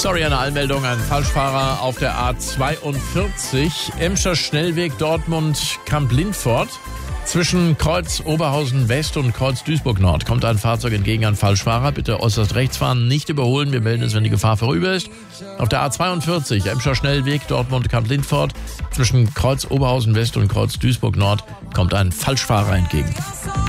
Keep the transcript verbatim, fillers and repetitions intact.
Sorry, eine Anmeldung, ein Falschfahrer auf der A zweiundvierzig, Emscher Schnellweg Dortmund Kamp-Lindfort. Zwischen Kreuz Oberhausen West und Kreuz Duisburg Nord kommt ein Fahrzeug entgegen, ein Falschfahrer. Bitte äußerst rechts fahren, nicht überholen. Wir melden es, wenn die Gefahr vorüber ist. Auf der A zweiundvierzig, Emscher Schnellweg Dortmund Kamp-Lindfort. Zwischen Kreuz Oberhausen West und Kreuz Duisburg Nord kommt ein Falschfahrer entgegen.